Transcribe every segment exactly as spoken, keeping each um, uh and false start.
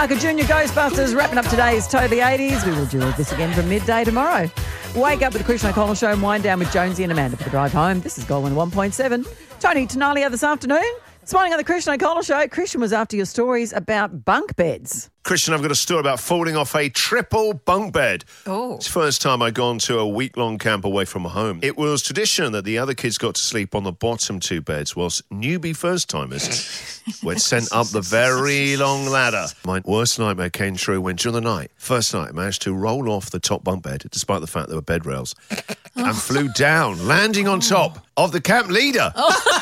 Like a Junior Ghostbusters wrapping up today's Totally eighties. We will do this again from midday tomorrow. Wake up with the Christian O'Connell Show and wind down with Jonesy and Amanda for the drive home. This is Goldwyn one point seven. Tony Tenalia this afternoon. This morning on the Christian O'Connell Show, Christian was after your stories about bunk beds. Christian, I've got a story about falling off a triple bunk bed. Oh. It's the first time I'd gone to a week-long camp away from home. It was tradition that the other kids got to sleep on the bottom two beds, whilst newbie first-timers were sent up the very long ladder. My worst nightmare came true when, during the night, first night, I managed to roll off the top bunk bed, despite the fact there were bed rails, and flew down, landing on top of the camp leader.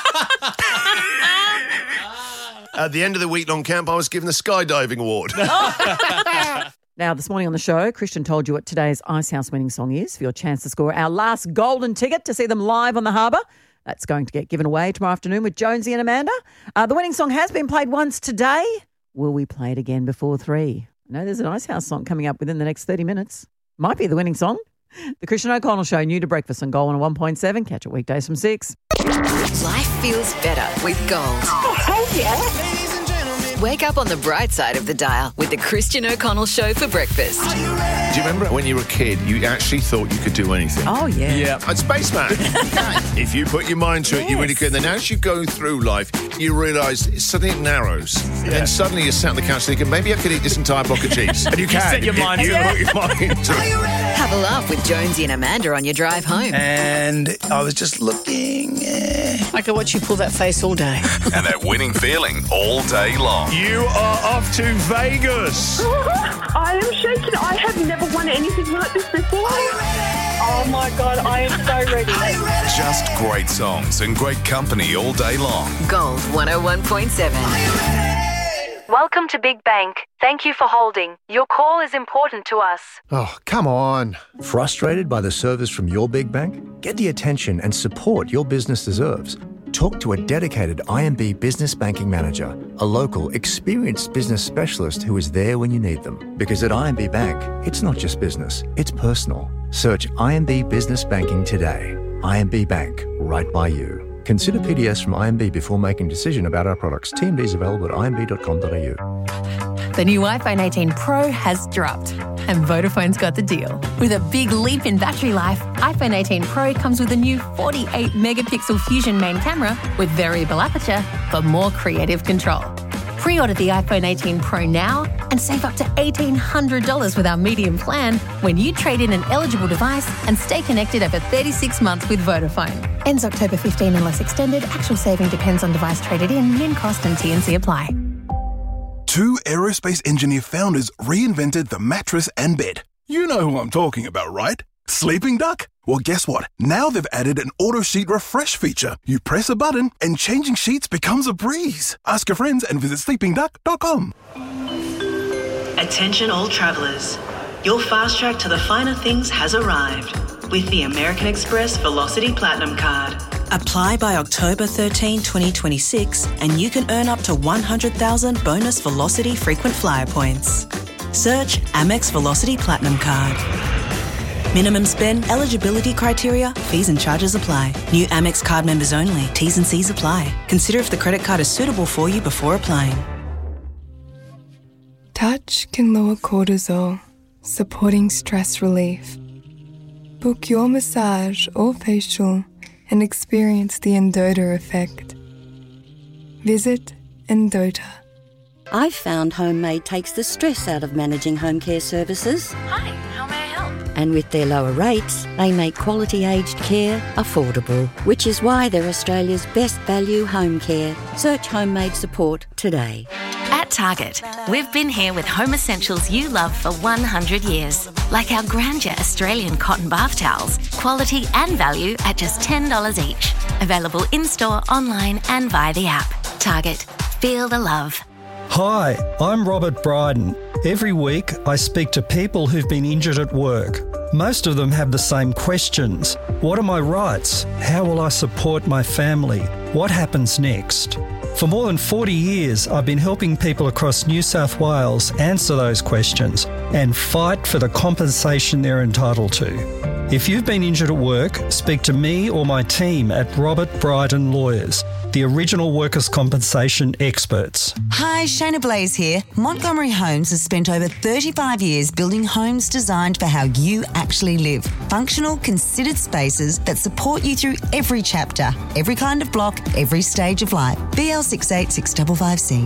At the end of the week-long camp, I was given the skydiving award. Now, this morning on the show, Christian told you what today's Icehouse winning song is for your chance to score our last golden ticket to see them live on the harbour. That's going to get given away tomorrow afternoon with Jonesy and Amanda. Uh, the winning song has been played once today. Will we play it again before three? I know there's an Icehouse song coming up within the next thirty minutes. Might be the winning song. The Christian O'Connell Show, new to breakfast on Gold one point seven. Catch it weekdays from six. Life feels better with Gold. Oh, hell yeah. Wake up on the bright side of the dial with the Christian O'Connell Show for breakfast. Do you remember when you were a kid, you actually thought you could do anything? Oh, yeah. Yeah. I'm Spaceman. If you put your mind to it, Yes. you really could. Then as you go through life, you realise suddenly it narrows. And then suddenly you're sat on the couch thinking, maybe I could eat this entire block of cheese. And you can. set your mind you, to you put your mind to it. Have a laugh with Jonesy and Amanda on your drive home. And I was just looking. Eh. I could watch you pull that face all day. And that winning feeling all day long. You are off to Vegas. I am shaking. I have never won anything like this before. Oh my God, I am so ready. Just great songs and great company all day long. Gold one oh one point seven. Welcome to Big Bank. Thank you for holding. Your call is important to us. Oh, come on. Frustrated by the service from your big bank? Get the attention and support your business deserves. Talk to a dedicated I M B Business Banking Manager, a local, experienced business specialist who is there when you need them. Because at I M B Bank, it's not just business, it's personal. Search I M B Business Banking today. I M B Bank, right by you. Consider P D S from I M B before making a decision about our products. T M D is available at I M B dot com dot a u. The new iPhone eighteen Pro has dropped, and Vodafone's got the deal. With a big leap in battery life, iPhone eighteen Pro comes with a new forty-eight megapixel Fusion main camera with variable aperture for more creative control. Pre-order the iPhone eighteen Pro now and save up to eighteen hundred dollars with our medium plan when you trade in an eligible device and stay connected over thirty-six months with Vodafone. Ends October fifteenth unless extended. Actual saving depends on device traded in. Min cost and T and C apply. Two aerospace engineer founders reinvented the mattress and bed. You know who I'm talking about, right? Sleeping Duck? Well, guess what? Now they've added an auto sheet refresh feature. You press a button and changing sheets becomes a breeze. Ask your friends and visit sleeping duck dot com. Attention all travellers. Your fast track to the finer things has arrived with the American Express Velocity Platinum Card. Apply by October thirteenth, twenty twenty-six and you can earn up to one hundred thousand bonus Velocity frequent flyer points. Search Amex Velocity Platinum Card. Minimum spend, eligibility criteria, fees and charges apply. New Amex card members only. T's and C's apply. Consider if the credit card is suitable for you before applying. Touch can lower cortisol, supporting stress relief. Book your massage or facial and experience the Endota effect. Visit Endota. I've found Homemade takes the stress out of managing home care services. Hi, how may I help? And with their lower rates, they make quality aged care affordable, which is why they're Australia's best value home care. Search Homemade support today. At Target, we've been here with home essentials you love for one hundred years. Like our Grandeur Australian cotton bath towels, quality and value at just ten dollars each. Available in-store, online and via the app. Target, feel the love. Hi, I'm Robert Bryden. Every week I speak to people who've been injured at work. Most of them have the same questions. What are my rights? How will I support my family? What happens next? For more than forty years, I've been helping people across New South Wales answer those questions and fight for the compensation they're entitled to. If you've been injured at work, speak to me or my team at Robert Bryden Lawyers. the original workers' compensation experts. Hi, Shayna Blaze here. Montgomery Homes has spent over thirty-five years building homes designed for how you actually live. Functional, considered spaces that support you through every chapter, every kind of block, every stage of life. B L six eight six five five C.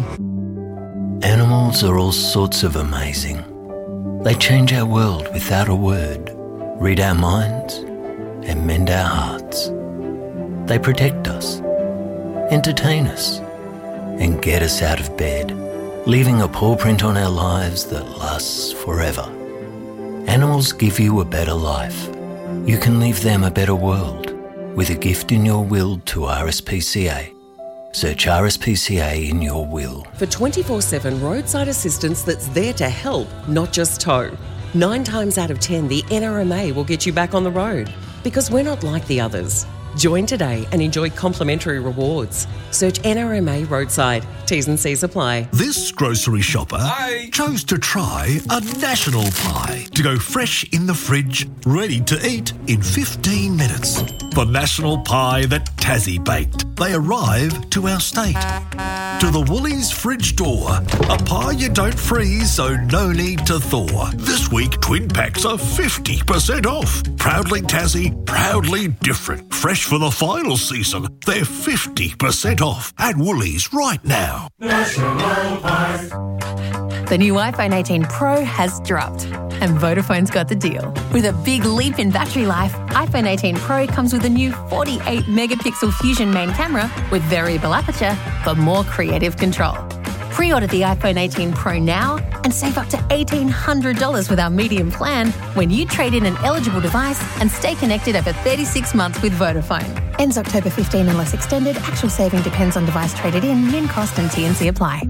Animals are all sorts of amazing. They change our world without a word, read our minds, and mend our hearts. They protect us, entertain us, and get us out of bed, leaving a paw print on our lives that lasts forever. Animals give you a better life. You can leave them a better world with a gift in your will to R S P C A. Search R S P C A in your will. For twenty-four seven roadside assistance that's there to help, not just tow. Nine times out of ten, the N R M A will get you back on the road because we're not like the others. Join today and enjoy complimentary rewards. Search N R M A Roadside. T's and C's apply. This grocery shopper Hi. chose to try a national pie to go fresh in the fridge, ready to eat in fifteen minutes. The national pie that Tassie baked. They arrive to our state. To the Woolies fridge door. A pie you don't freeze, so no need to thaw. This week, twin packs are fifty percent off. Proudly Tassie, proudly different. Fresh for the final season. They're fifty percent off at Woolies right now. National Pies. The new iPhone eighteen Pro has dropped, and Vodafone's got the deal. With a big leap in battery life, iPhone eighteen Pro comes with a new forty-eight megapixel Fusion main camera with variable aperture for more creative control. Pre-order the iPhone eighteen Pro now and save up to eighteen hundred dollars with our medium plan when you trade in an eligible device and stay connected over thirty-six months with Vodafone. Ends October fifteenth unless extended. Actual saving depends on device traded in. Min cost and T and C apply.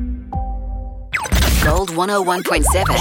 Gold one oh one point seven.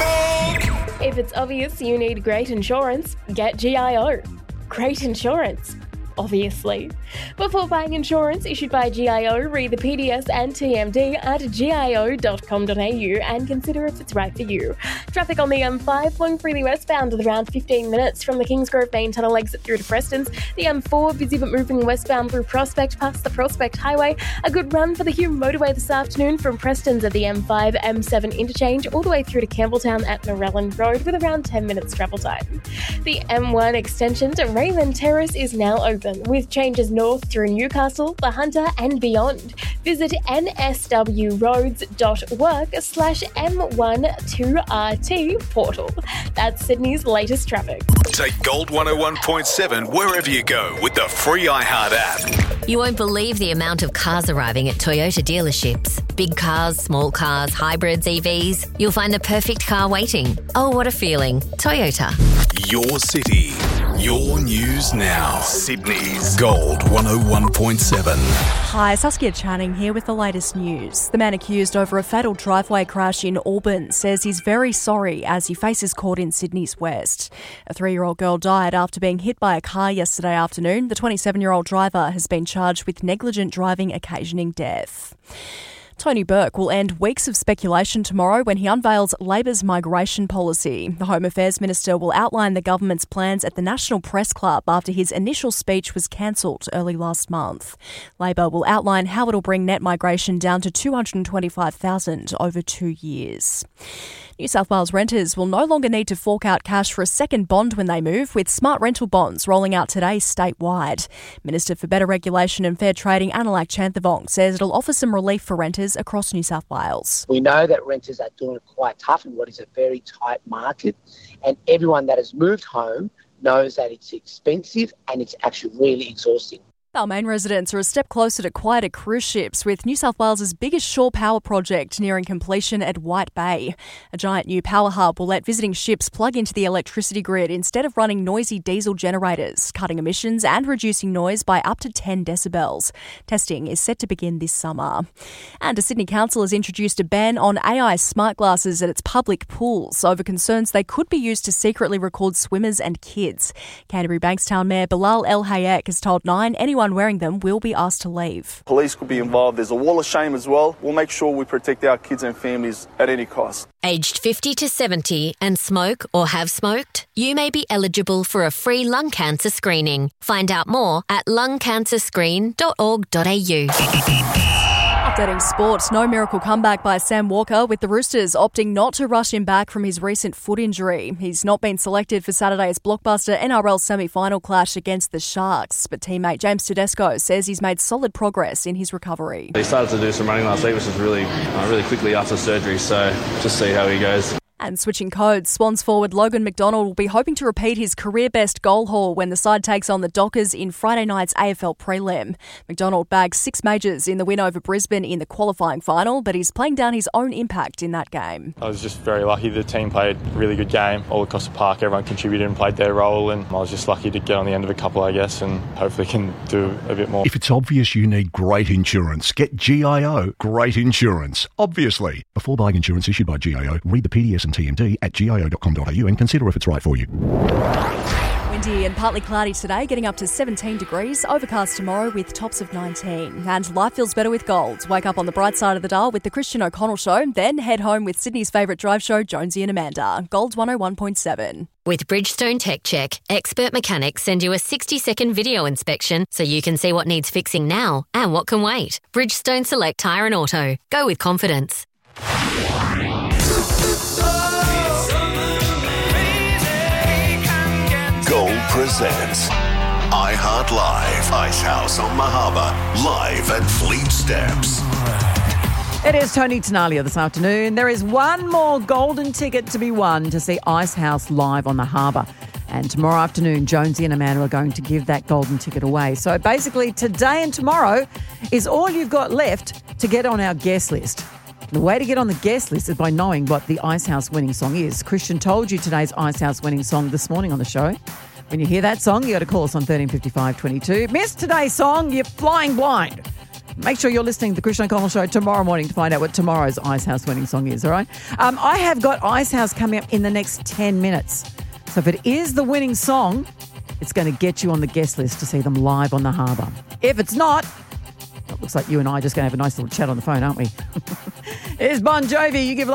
If it's obvious you need great insurance, get G I O. Great insurance. Obviously. Before buying insurance issued by G I O, read the P D S and T M D at G I O dot com dot A U and consider if it's right for you. Traffic on the M five flowing freely westbound with around fifteen minutes from the Kingsgrove main tunnel exit through to Preston's. The M four busy but moving westbound through Prospect past the Prospect Highway. A good run for the Hume motorway this afternoon from Preston's at the M five M seven interchange all the way through to Campbelltown at Norelland Road with around ten minutes travel time. The M one extension to Raymond Terrace is now open with changes north through Newcastle, the Hunter and beyond. Visit n s w roads dot org slash M one two R T portal. That's Sydney's latest traffic. Take Gold one oh one point seven wherever you go with the free iHeart app. You won't believe the amount of cars arriving at Toyota dealerships. Big cars, small cars, hybrids, E Vs. You'll find the perfect car waiting. Oh, what a feeling. Toyota. Your city, your news now. Sydney's Gold one oh one point seven. Hi, Saskia Channing here with the latest news. The man accused over a fatal driveway crash in Auburn says he's very sorry as he faces court in Sydney's West. A three-year-old girl died after being hit by a car yesterday afternoon. The twenty-seven-year-old driver has been charged with negligent driving occasioning death. Tony Burke will end weeks of speculation tomorrow when he unveils Labor's migration policy. The Home Affairs Minister will outline the government's plans at the National Press Club after his initial speech was cancelled early last month. Labor will outline how it'll bring net migration down to two hundred twenty-five thousand over two years. New South Wales renters will no longer need to fork out cash for a second bond when they move, with smart rental bonds rolling out today statewide. Minister for Better Regulation and Fair Trading, Annalak Chanthavong, says it'll offer some relief for renters across New South Wales. We know that renters are doing it quite tough in what is a very tight market, and everyone that has moved home knows that it's expensive and it's actually really exhausting. Balmain residents are a step closer to quieter cruise ships, with New South Wales' biggest shore power project nearing completion at White Bay. A giant new power hub will let visiting ships plug into the electricity grid instead of running noisy diesel generators, cutting emissions and reducing noise by up to ten decibels. Testing is set to begin this summer. And a Sydney council has introduced a ban on A I smart glasses at its public pools over concerns they could be used to secretly record swimmers and kids. Canterbury Bankstown Mayor Bilal El Hayek has told Nine anyone anyone wearing them will be asked to leave. Police could be involved. There's a wall of shame as well. We'll make sure we protect our kids and families at any cost. Aged fifty to seventy and smoke or have smoked, you may be eligible for a free lung cancer screening. Find out more at lung cancer screen dot org dot a u. Updating sports, no miracle comeback by Sam Walker, with the Roosters opting not to rush him back from his recent foot injury. He's not been selected for Saturday's blockbuster N R L semi-final clash against the Sharks, but teammate James Tedesco says he's made solid progress in his recovery. He started to do some running last week, which was really, uh, really quickly after surgery, so just see how he goes. And switching codes, Swans forward Logan McDonald will be hoping to repeat his career-best goal haul when the side takes on the Dockers in Friday night's A F L prelim. McDonald bagged six majors in the win over Brisbane in the qualifying final, but he's playing down his own impact in that game. I was just very lucky. The team played a really good game all across the park. Everyone contributed and played their role, and I was just lucky to get on the end of a couple, I guess, and hopefully can do a bit more. If it's obvious you need great insurance, get G I O. Great insurance, obviously. Before buying insurance issued by G I O, read the P D S and T M D at G I O dot com dot a u and consider if it's right for you. Windy and partly cloudy today, getting up to seventeen degrees. Overcast tomorrow with tops of nineteen. And life feels better with Gold. Wake up on the bright side of the dial with the Christian O'Connell Show, then head home with Sydney's favourite drive show, Jonesy and Amanda. Gold one oh one point seven. With Bridgestone Tech Check, expert mechanics send you a sixty-second video inspection so you can see what needs fixing now and what can wait. Bridgestone Select Tyre and Auto. Go with confidence. Gold presents iHeart Live, Ice House on the Harbour, live at Fleet Steps. It is Tony Tenalia this afternoon. There is one more golden ticket to be won to see Ice House live on the harbour. And tomorrow afternoon, Jonesy and Amanda are going to give that golden ticket away. So basically, today and tomorrow is all you've got left to get on our guest list. The way to get on the guest list is by knowing what the Ice House winning song is. Christian told you today's Ice House winning song this morning on the show. When you hear that song, you got to call us on thirteen fifty-five twenty-two. Missed today's song, you're flying blind. Make sure you're listening to the Christian O'Connell Show tomorrow morning to find out what tomorrow's Ice House winning song is, all right? Um, I have got Ice House coming up in the next ten minutes. So if it is the winning song, it's going to get you on the guest list to see them live on the harbour. If it's not, it looks like you and I are just going to have a nice little chat on the phone, aren't we? Here's Bon Jovi. You give